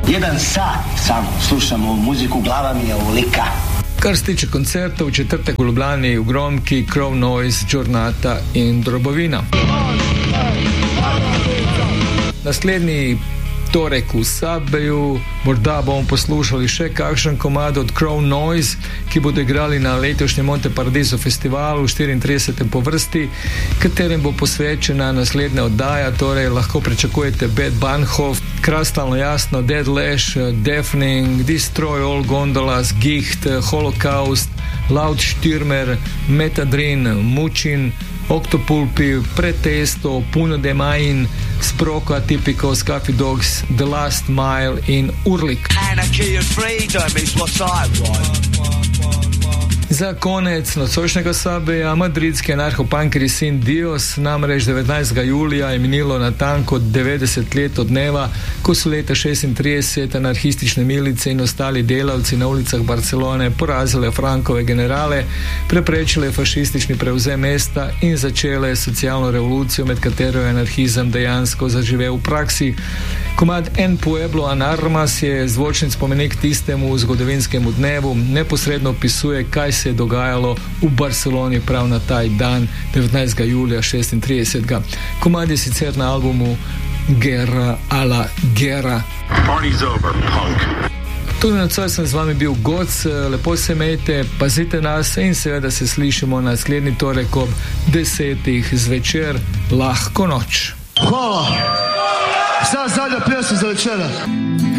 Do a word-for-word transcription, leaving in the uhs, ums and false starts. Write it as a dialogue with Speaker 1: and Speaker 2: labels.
Speaker 1: Jedan sat samo slušam ovu muziku, glava mi je ovolika.
Speaker 2: Kar se tiče koncerta, v četrtek v Ljubljani v Gromki, Crow Noise, Giornata in Drobovina. Naslednji torek v Subwayu, morda bomo poslušali še kakšen komad od Crow Noise, ki bodo igrali na letošnjem Monte Paradiso festivalu, štiriintridesetem po vrsti, katerem bo posvečena naslednja oddaja, torej lahko pričakujete Bad Bahnhof, Kristalno jasno, Dead Lash, Deafening, Destroy All Gondolas, Gicht, Holocaust, Loud Stürmer, Metadrin, Mučin, Octopulpi, Pretesto, Puno de Main, Sproko Atypico, Scuffy Dogs, The Last Mile in Urlik.
Speaker 3: Anarchy and freedom is what I want.
Speaker 2: Za konec nocojšnjega Subwaya madridski anarcho-punkeri Sin Dios, namreč devetnajstega julija je minilo natanko devetdeset let od dneva, ko so leta šestintrideset anarhistične milice in ostali delavci na ulicah Barcelone porazile Frankove generale, preprečile fašistični prevzem mesta in začele socialno revolucijo, med katero je anarhizem dejansko zaživel v praksi. Komad En Pueblo Anarmas je zvočni spomenik tistemu zgodovinskemu dnevu, neposredno opisuje, kaj se je dogajalo v Barceloni prav na taj dan, devetnajstega julija šestintridesetega. Komad je sicer na albumu Guerra a la Guerra.
Speaker 4: Party's over, punk.
Speaker 2: Tudi nocoj sem z vami bil Goc, lepo se imejte, pazite nas in seveda se slišimo naslednji torek ob desetih zvečer. Lahko noč.
Speaker 5: Hvala. Sad zadnja pjesma za večera.